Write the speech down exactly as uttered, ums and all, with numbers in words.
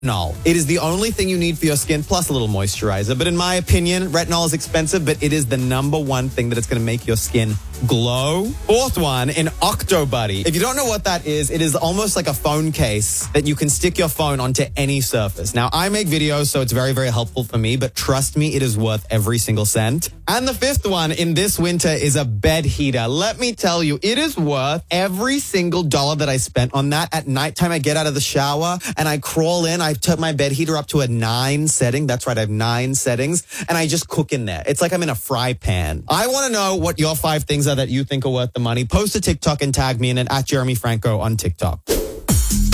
retinol. It is the only thing you need for your skin, plus a little moisturizer. But in my opinion, retinol is expensive, but it is the number one thing that it's going to make your skin glow. Fourth one, an OctoBuddy. If you don't know what that is, it is almost like a phone case that you can stick your phone onto any surface. Now, I make videos, so it's very, very helpful for me, but trust me, it is worth every single cent. And the fifth one in this winter is a bed heater. Let me tell you, it is worth every single dollar that I spent on that. At nighttime, I get out of the shower and I crawl in. I took my bed heater up to a nine setting. That's right, I have nine settings, and I just cook in there. It's like I'm in a fry pan. I want to know what your five things are that you think are worth the money. Post a TikTok and tag me in it at Jeremy Franco on TikTok.